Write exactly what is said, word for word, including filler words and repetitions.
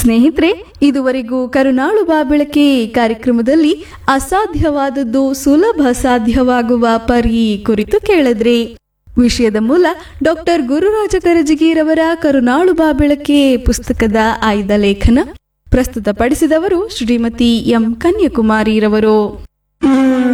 ಸ್ನೇಹಿತರೆ, ಇದುವರೆಗೂ ಕರುನಾಳು ಬಾಬೆಳಕೆ ಕಾರ್ಯಕ್ರಮದಲ್ಲಿ ಅಸಾಧ್ಯವಾದದ್ದು ಸುಲಭ ಸಾಧ್ಯವಾಗುವ ಪರಿ ಕುರಿತು ಕೇಳಿದ್ರಿ. ವಿಷಯದ ಮೂಲ ಡಾಕ್ಟರ್ ಗುರುರಾಜ ಕರಜಗಿರವರ ಕರುನಾಳು ಬಾಬೆಳಕೆ ಪುಸ್ತಕದ ಆಯ್ದ ಲೇಖನ. ಪ್ರಸ್ತುತಪಡಿಸಿದವರು ಶ್ರೀಮತಿ ಎಂ ಕನ್ಯಾಕುಮಾರಿರವರು.